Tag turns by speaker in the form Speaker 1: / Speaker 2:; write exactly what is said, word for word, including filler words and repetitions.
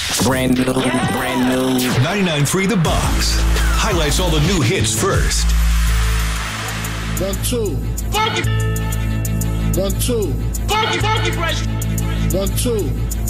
Speaker 1: Brand new, brand new.
Speaker 2: ninety-nine point three The Box highlights all the new hits first.
Speaker 3: One, two.
Speaker 4: Funky.
Speaker 3: One, two.
Speaker 4: Funky, funky fresh.
Speaker 3: One, two.